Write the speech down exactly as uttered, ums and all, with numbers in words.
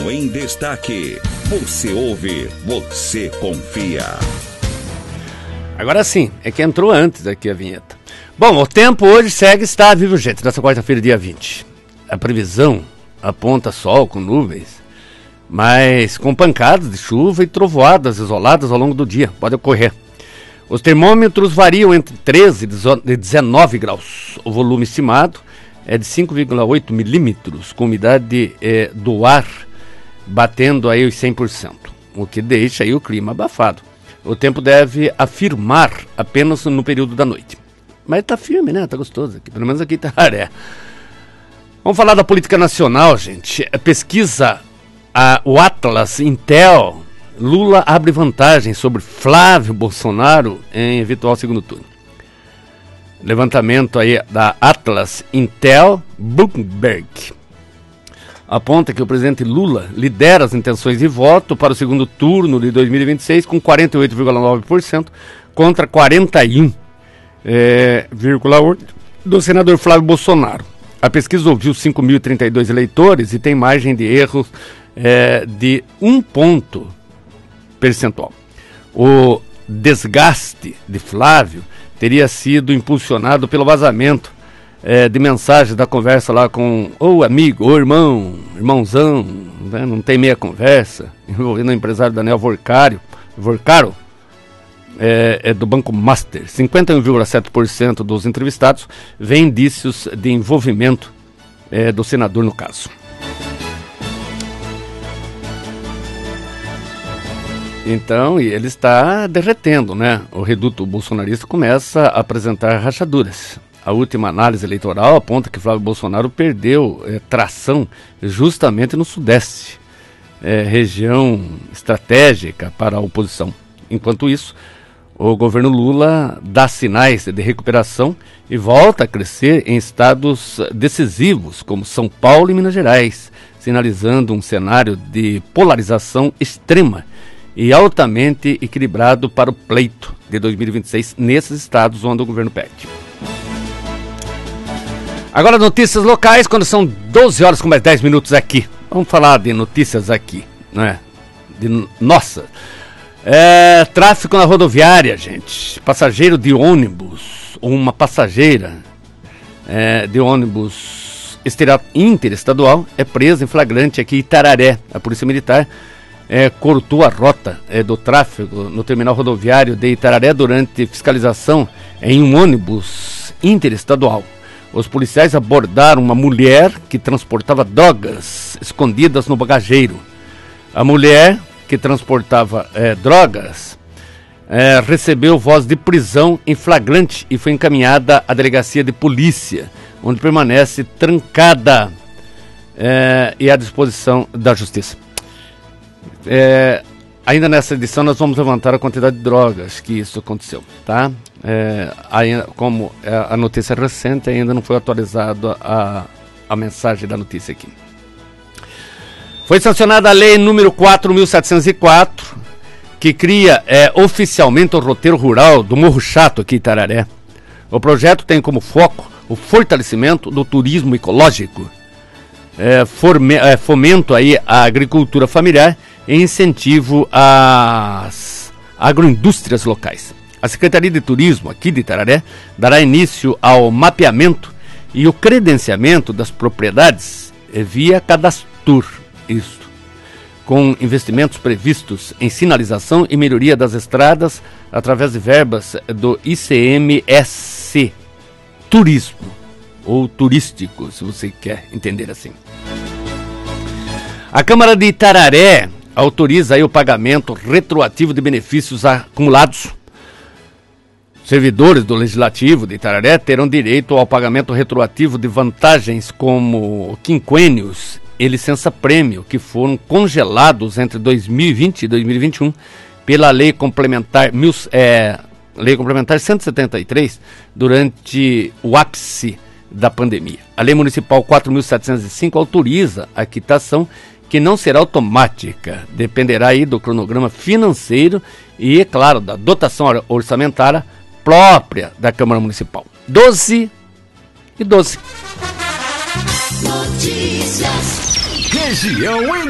Em destaque, você ouve, você confia. Agora sim, é que entrou antes aqui a vinheta. Bom, o tempo hoje segue estável, viu, gente? Nessa quarta-feira, dia vinte. A previsão aponta sol com nuvens, mas com pancadas de chuva e trovoadas isoladas ao longo do dia. Pode ocorrer. Os termômetros variam entre treze e dezenove graus. O volume estimado é de cinco vírgula oito milímetros, com umidade é, do ar batendo aí os cem por cento, o que deixa aí o clima abafado. O tempo deve afirmar apenas no período da noite. Mas tá firme, né? Tá gostoso aqui, pelo menos aqui tá Itararé. Vamos falar da política nacional, gente. A pesquisa, a, o Atlas Intel, Lula abre vantagem sobre Flávio Bolsonaro em eventual segundo turno. Levantamento aí da Atlas Intel Bloomberg aponta que o presidente Lula lidera as intenções de voto para o segundo turno de dois mil e vinte e seis com quarenta e oito vírgula nove por cento contra quarenta e um vírgula oito por cento do senador Flávio Bolsonaro. A pesquisa ouviu cinco mil e trinta e dois eleitores e tem margem de erro é, de um ponto percentual. O desgaste de Flávio teria sido impulsionado pelo vazamento É, de mensagem da conversa lá com o amigo, o irmão, irmãozão, né? Não tem meia conversa, envolvendo o empresário Daniel Vorcaro, Vorcaro é, é do Banco Master. cinquenta e um vírgula sete por cento dos entrevistados vê indícios de envolvimento é, do senador no caso. Então, e ele está derretendo, né? O reduto bolsonarista começa a apresentar rachaduras. A última análise eleitoral aponta que Flávio Bolsonaro perdeu é, tração justamente no Sudeste, é, região estratégica para a oposição. Enquanto isso, o governo Lula dá sinais de recuperação e volta a crescer em estados decisivos, como São Paulo e Minas Gerais, sinalizando um cenário de polarização extrema e altamente equilibrado para o pleito de dois mil e vinte e seis nesses estados onde o governo perde. Agora notícias locais, quando são doze horas com mais dez minutos aqui. Vamos falar de notícias aqui, né? De nossa. É, tráfico na rodoviária, gente. Passageiro de ônibus, ou uma passageira é, de ônibus interestadual é presa em flagrante aqui em Itararé. A Polícia Militar é, cortou a rota é, do tráfego no terminal rodoviário de Itararé durante fiscalização em um ônibus interestadual. Os policiais abordaram uma mulher que transportava drogas escondidas no bagageiro. A mulher que transportava é, drogas é, recebeu voz de prisão em flagrante e foi encaminhada à delegacia de polícia, onde permanece trancada é, e à disposição da justiça. É, ainda nessa edição nós vamos levantar a quantidade de drogas que isso aconteceu, tá? É, ainda, como a notícia é recente, ainda não foi atualizada a, a mensagem da notícia aqui. Foi sancionada a lei número quatro mil setecentos e quatro, que cria é, oficialmente o roteiro rural do Morro Chato aqui em Itararé. O projeto tem como foco o fortalecimento do turismo ecológico, é, forme, é, fomento aí a agricultura familiar e incentivo às agroindústrias locais. A Secretaria de Turismo aqui de Itararé dará início ao mapeamento e o credenciamento das propriedades via Cadastur, isso, com investimentos previstos em sinalização e melhoria das estradas através de verbas do I C M S Turismo, ou turístico, se você quer entender assim. A Câmara de Itararé autoriza aí o pagamento retroativo de benefícios acumulados. Servidores do Legislativo de Itararé terão direito ao pagamento retroativo de vantagens como quinquênios e licença-prêmio, que foram congelados entre dois mil e vinte e dois mil e vinte e um pela Lei Complementar, mil, é, Lei Complementar cento e setenta e três, durante o ápice da pandemia. A Lei Municipal quatro mil setecentos e cinco autoriza a quitação, que não será automática, dependerá aí do cronograma financeiro e, é claro, da dotação orçamentária própria da Câmara Municipal. doze e doze. Notícias. Região em